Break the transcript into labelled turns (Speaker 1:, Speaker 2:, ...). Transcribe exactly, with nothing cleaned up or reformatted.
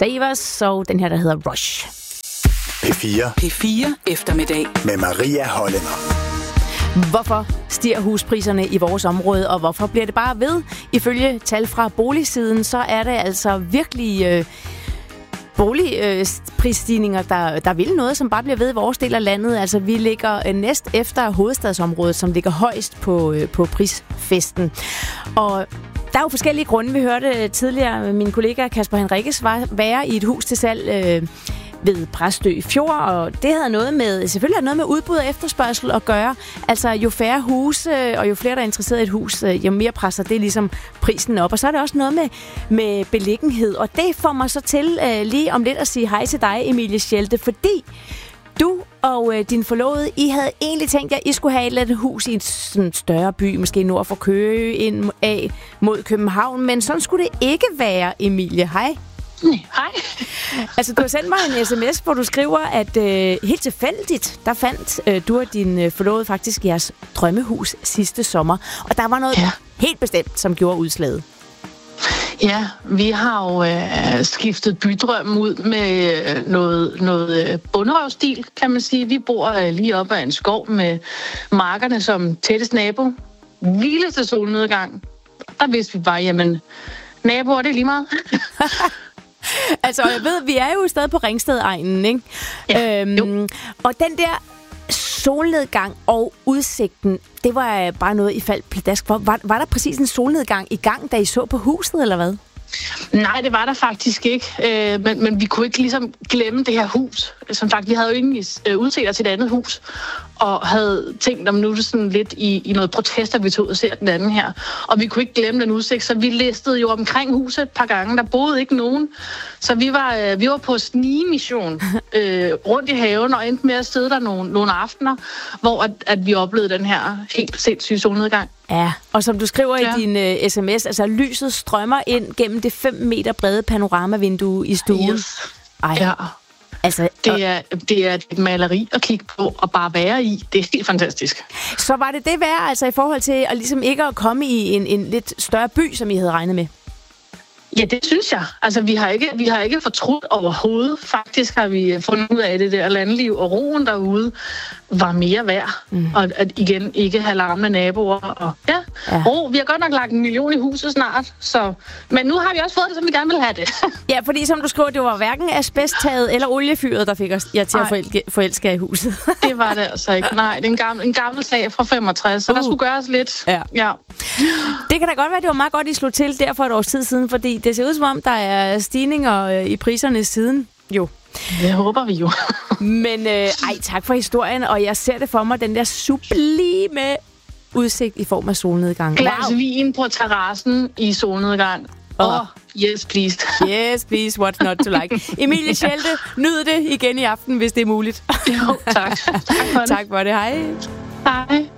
Speaker 1: Save Us, og den her, der hedder Rush.
Speaker 2: P fire.
Speaker 3: P fire eftermiddag.
Speaker 2: Med Maria Hollænder.
Speaker 1: Hvorfor stiger huspriserne i vores område, og hvorfor bliver det bare ved? Ifølge tal fra boligsiden, så er det altså virkelig øh, boligprisstigninger, øh, der, der vil noget, som bare bliver ved i vores del af landet. Altså, vi ligger øh, næst efter hovedstadsområdet, som ligger højst på, øh, på prisfesten. Og der er jo forskellige grunde. Vi hørte tidligere min kollega Kasper Henriques var være i et hus til salg øh, ved Præstø Fjord, og det havde noget med, selvfølgelig havde noget med udbud og efterspørgsel at gøre. Altså, jo færre huse, og jo flere, der er interesseret i et hus, jo mere presser det ligesom prisen op. Og så er det også noget med, med beliggenhed, og det får mig så til øh, lige om lidt at sige hej til dig, Emilie Schelte, fordi du og øh, din forlovede, I havde egentlig tænkt jer, at I skulle have et eller andet hus i en sådan større by, måske nord for Køge, ind af mod København, men sådan skulle det ikke være, Emilie. Hej.
Speaker 4: Hej.
Speaker 1: Altså, du har sendt mig en sms, hvor du skriver, at øh, helt tilfældigt, der fandt øh, du og din øh, forlovede faktisk jeres drømmehus sidste sommer. Og der var noget ja. helt bestemt, som gjorde udslaget.
Speaker 4: Ja, vi har jo øh, skiftet bydrømmen ud med øh, noget, noget øh, bunderøvstil, kan man sige. Vi bor øh, lige oppe af en skov med markerne som tættest nabo. Vildeste solnedgang. Der vidste vi bare, jamen, naboer, det er lige meget.
Speaker 1: Altså, jeg ved, vi er jo stadig på Ringsted-egnen, ikke?
Speaker 4: Ja,
Speaker 1: øhm, og den der solnedgang og udsigten, det var bare noget, I faldt pladask for. Var, var der præcis en solnedgang i gang, da I så på huset, eller hvad?
Speaker 4: Nej, det var der faktisk ikke. Øh, men, men vi kunne ikke ligesom glemme det her hus. Som sagt, vi havde jo egentlig øh, udset til et andet hus, og havde tænkt, om nu er det sådan lidt i, i noget protest, at vi tog ud og ser den anden her. Og vi kunne ikke glemme den udsigt, så vi listede jo omkring huset et par gange. Der boede ikke nogen. Så vi var, øh, vi var på snigemission øh, rundt i haven, og endte med at sidde der nogle, nogle aftener, hvor at, at vi oplevede den her helt sindssyge solnedgang.
Speaker 1: Ja, og som du skriver
Speaker 4: ja.
Speaker 1: i din uh, sms, altså lyset strømmer ind gennem det fem meter brede panoramavindue i stuen.
Speaker 4: Yes.
Speaker 1: Ej.
Speaker 4: Ja.
Speaker 1: Altså,
Speaker 4: det, er, det er et maleri at kigge på og bare være i. Det er helt fantastisk.
Speaker 1: Så var det det værd, altså i forhold til at ligesom ikke at komme i en, en lidt større by, som I havde regnet med?
Speaker 4: Ja, det synes jeg. Altså, vi har ikke, vi har ikke fortrudt overhovedet. Faktisk har vi fundet ud af, det der landliv og roen derude var mere værd. Mm. Og at igen ikke have larmende naboer. Og ja, ja. ro. Vi har godt nok lagt en million i huset snart. Så, men nu har vi også fået det, som vi gerne vil have det.
Speaker 1: Ja, fordi som du skriver, det var hverken asbesttaget eller oliefyret, der fik os jer til Ej. at forelske, forelske i huset.
Speaker 4: Det var det altså ikke. Nej, det er en gammel, en gammel sag fra femogtres, så uh. der skulle gøres lidt.
Speaker 1: Ja.
Speaker 4: ja.
Speaker 1: Det kan da godt være, det var meget godt, I slog til der for et års tid siden, fordi det ser ud som om, der er stigninger i priserne siden. Jo.
Speaker 4: Det håber vi jo.
Speaker 1: Men øh, ej, tak for historien, og jeg ser det for mig, den der sublime udsigt i form af solnedgang.
Speaker 4: Glas wow. vin på terrassen i solnedgang. Åh, oh. oh, yes please.
Speaker 1: Yes please, what's not to like. Emilie Schelte, nyd det igen i aften, hvis det er muligt.
Speaker 4: Jo, tak. Tak for det.
Speaker 1: Tak for det, hej.
Speaker 4: Hej.